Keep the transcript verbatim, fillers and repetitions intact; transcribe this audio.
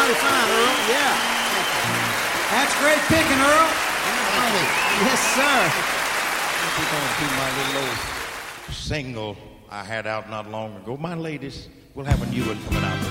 mighty fine, Earl. Yeah. That's great picking, Earl. Yes, sir. We're going to do my little old single I had out not long ago. My ladies, we'll have a new one coming out.